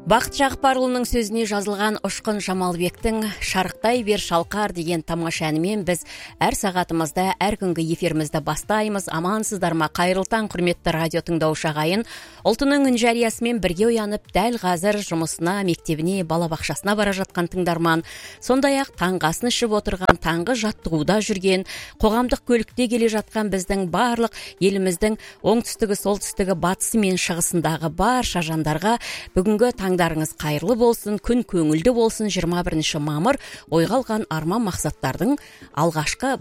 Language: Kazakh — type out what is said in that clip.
Бақыт Жақпарұлының сөзіне жазылған Ұшқын Жамалбектің «Шарықтай бер шалқар» деген тамаша әнімен біз әр сағатымызда, әр күнгі эфирімізді бастаймыз. Амансыздар ма, қайырлы таң, құрметті радио тыңдаушы ағайын. Ұлтының үн жариясымен бірге оянып, дәл қазір жұмысына, мектебіне, балабақшасына бара жатқан тыңдарман, сондай-ақ таңғы асын ішіп отырған, таңғы жаттығуда жүрген, қоғамдық көлікте келе жатқан біздің барлық еліміздің оңтүстігі, солтүстігі, батысы мен шығысындағы барша жандарға бүгінгі таңдарыңыз қайырлы болсын, күн көңілді болсын. 21 мамыр ойға алған арман мақсаттардың алғашқы